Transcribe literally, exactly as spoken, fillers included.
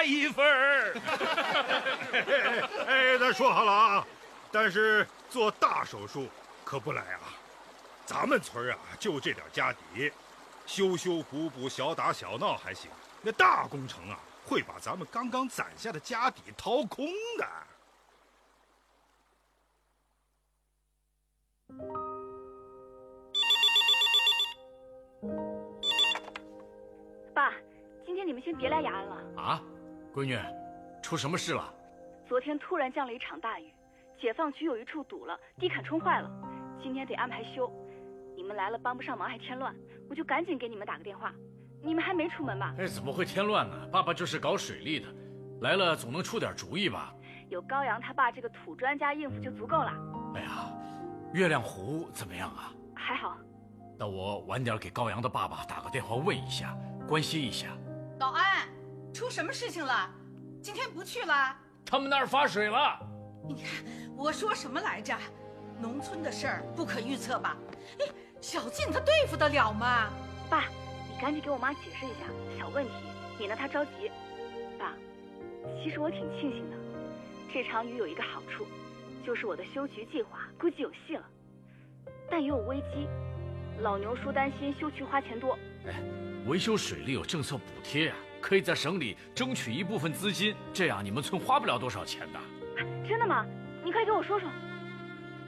一份儿。 哎，咱说好了啊，但是做大手术可不来啊。咱们村啊，就这点家底，修修补补、小打小闹还行，那大工程啊，会把咱们刚刚攒下的家底掏空的。 爸，今天你们先别来雅安了啊，闺女，出什么事了？ 昨天突然降了一场大雨，解放区有一处堵了，地坎冲坏了，今天得安排修。你们来了帮不上忙还添乱，我就赶紧给你们打个电话。你们还没出门吧？ 哎，怎么会添乱呢？爸爸就是搞水利的，来了总能出点主意吧？ 有高阳他爸这个土专家应付就足够了。 哎呀，月亮湖怎么样啊？ 还好。 那我晚点给高阳的爸爸打个电话问一下，关心一下。 老安，出什么事情了？今天不去了？ 他们那儿发水了。 你看我说什么来着？农村的事儿不可预测吧？哎，小静她对付得了吗？ 爸，你赶紧给我妈解释一下，小问题，免得她着急。爸，其实我挺庆幸的，这场雨有一个好处，就是我的修渠计划估计有戏了。但也有危机，老牛叔担心修渠花钱多。 哎，维修水利有政策补贴啊，可以在省里争取一部分资金，这样你们村花不了多少钱的。 真的吗？你快给我说说。